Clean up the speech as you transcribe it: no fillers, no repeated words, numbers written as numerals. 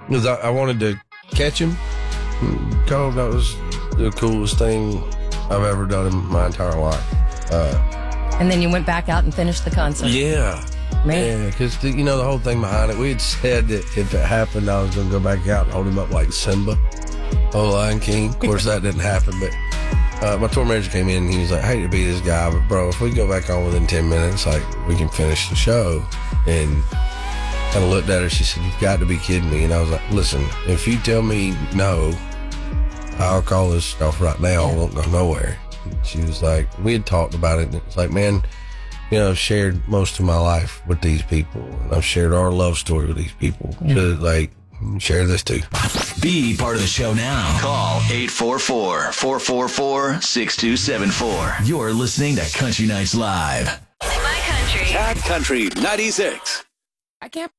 Because I wanted to catch him. Cole, that was the coolest thing I've ever done in my entire life. And then you went back out and finished the concert. Yeah. Man. Yeah, because, the whole thing behind it, we had said that if it happened, I was going to go back out and hold him up like Simba, Lion King. Of course, that didn't happen, but my tour manager came in and he was like, I hate to be this guy, but bro, if we go back on within 10 minutes, like, we can finish the show. And kind of looked at her, she said, you've got to be kidding me. And I was like, listen, if you tell me no, I'll call this off right now. I won't go nowhere. She was like, we had talked about it, and it's like, man, I've shared most of my life with these people, and I've shared our love story with these people. So, share this too. Be part of the show now. Call 844-444-6274. You're listening to Country Nights Live. My country. Cat Country 96. I can't